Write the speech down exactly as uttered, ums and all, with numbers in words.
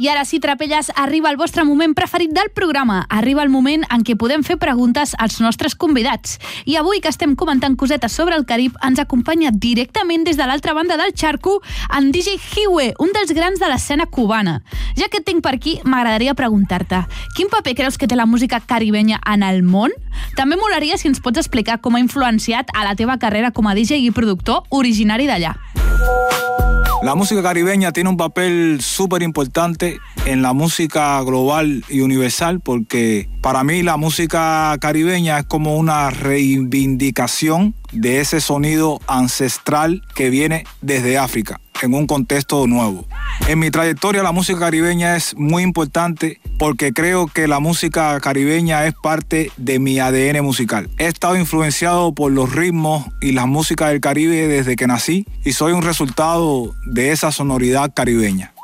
I ara sí, trapelles, arriba el vostre moment preferit del programa. Arriba el moment en què podem fer preguntes als nostres convidats. I avui que estem comentant cosetes sobre el Carib, ens acompanya directament des de l'altra banda del xarco en D J Hiwe, un dels grans de l'escena cubana. Ja que et tinc per aquí, m'agradaria preguntar-te, quin paper creus que té la música caribenya en el món? També molaria si ens pots explicar com ha influenciat a la teva carrera com a D J i productor originari d'allà. La música caribeña tiene un papel súper importante en la música global y universal porque para mí la música caribeña es como una reivindicación de ese sonido ancestral que viene desde África en un contexto nuevo. En mi trayectoria la música caribeña es muy importante porque creo que la música caribeña es parte de mi A D N musical. He estado influenciado por los ritmos y las músicas del Caribe desde que nací y soy un resultado de esa sonoridad caribeña.